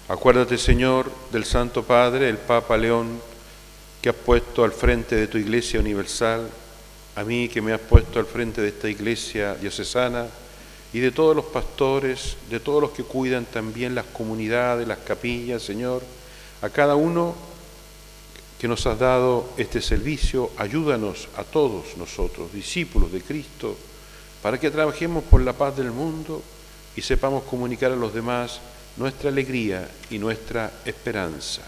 Acuérdate, Señor, del Santo Padre, el Papa León, que has puesto al frente de tu Iglesia universal, a mí que me has puesto al frente de esta Iglesia diocesana, y de todos los pastores, de todos los que cuidan también las comunidades, las capillas, Señor, a cada uno que nos has dado este servicio, ayúdanos a todos nosotros, discípulos de Cristo, para que trabajemos por la paz del mundo y sepamos comunicar a los demás nuestra alegría y nuestra esperanza.